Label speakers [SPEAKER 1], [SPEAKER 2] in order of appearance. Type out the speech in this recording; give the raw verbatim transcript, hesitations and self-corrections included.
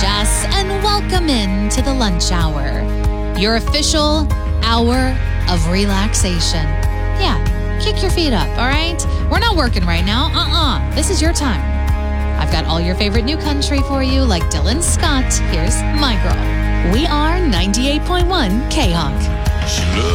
[SPEAKER 1] Jess, and welcome in to the lunch hour, your official hour of relaxation. Yeah, kick your feet up, all right? We're not working right now. Uh-uh. This is your time. I've got all your favorite new country for you, like Dylan Scott. Here's My Girl. We are ninety-eight point one K-Hawk.